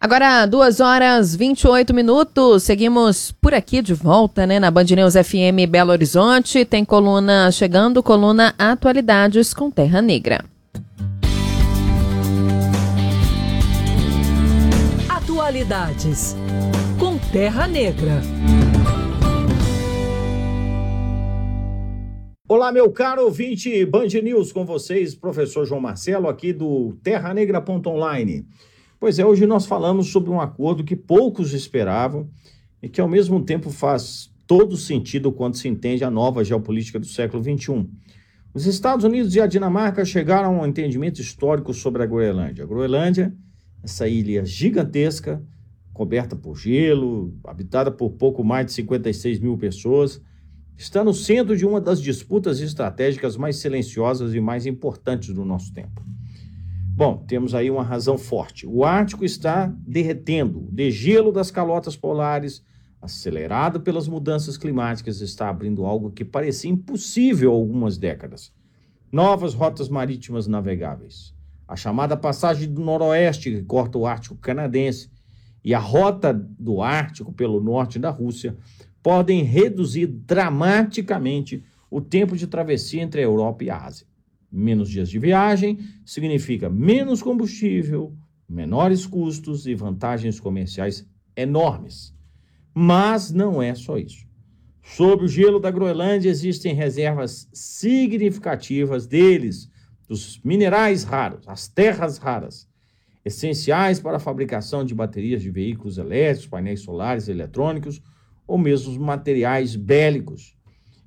Agora, 2h28. Seguimos por aqui de volta, na Band News FM Belo Horizonte. Tem coluna chegando, coluna Atualidades com Terra Negra. Atualidades com Terra Negra. Olá, meu caro ouvinte, Band News com vocês, professor João Marcelo, aqui do terranegra.online. Pois é, hoje nós falamos sobre um acordo que poucos esperavam e que ao mesmo tempo faz todo sentido quando se entende a nova geopolítica do século XXI. Os Estados Unidos e a Dinamarca chegaram a um entendimento histórico sobre a Groenlândia. A Groenlândia, essa ilha gigantesca, coberta por gelo, habitada por pouco mais de 56 mil pessoas, está no centro de uma das disputas estratégicas mais silenciosas e mais importantes do nosso tempo. Bom, temos aí uma razão forte. O Ártico está derretendo. O degelo das calotas polares, acelerado pelas mudanças climáticas, está abrindo algo que parecia impossível há algumas décadas. Novas rotas marítimas navegáveis. A chamada passagem do Noroeste, que corta o Ártico canadense, e a rota do Ártico pelo norte da Rússia podem reduzir dramaticamente o tempo de travessia entre a Europa e a Ásia. Menos dias de viagem significa menos combustível, menores custos e vantagens comerciais enormes. Mas não é só isso. Sob o gelo da Groenlândia existem reservas significativas deles, dos minerais raros, as terras raras, essenciais para a fabricação de baterias de veículos elétricos, painéis solares, eletrônicos, ou mesmo os materiais bélicos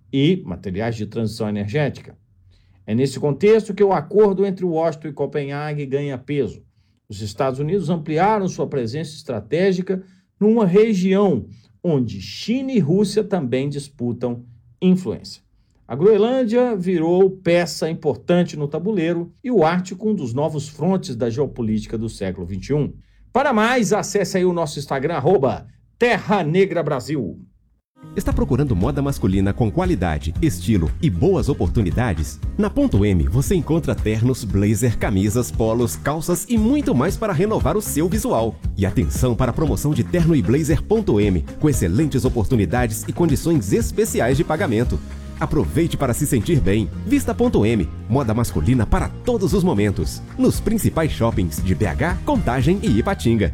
e materiais de transição energética. É nesse contexto que o acordo entre Washington e Copenhague ganha peso. Os Estados Unidos ampliaram sua presença estratégica numa região onde China e Rússia também disputam influência. A Groenlândia virou peça importante no tabuleiro e o Ártico um dos novos frontes da geopolítica do século XXI. Para mais, acesse aí o nosso Instagram, Terra Negra Brasil. Está procurando moda masculina com qualidade, estilo e boas oportunidades? Na Ponto M você encontra ternos, blazer, camisas, polos, calças e muito mais para renovar o seu visual. E atenção para a promoção de terno e blazer Ponto M, com excelentes oportunidades e condições especiais de pagamento. Aproveite para se sentir bem. Vista Ponto M, moda masculina para todos os momentos. Nos principais shoppings de BH, Contagem e Ipatinga.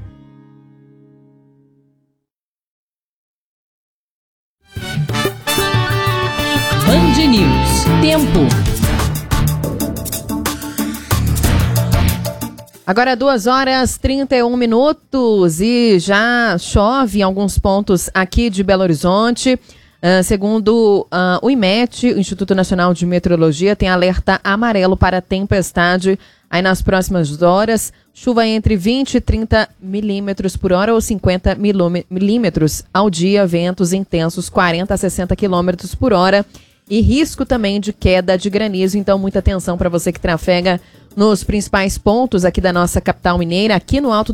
Band News. Tempo. Agora 2h31 e já chove em alguns pontos aqui de Belo Horizonte. Segundo o IMET, o Instituto Nacional de Meteorologia, tem alerta amarelo para tempestade aí nas próximas horas. Chuva entre 20 e 30 milímetros por hora ou 50 milímetros ao dia. Ventos intensos 40 a 60 quilômetros por hora. E risco também de queda de granizo. Então, muita atenção para você que trafega nos principais pontos aqui da nossa capital mineira, aqui no Alto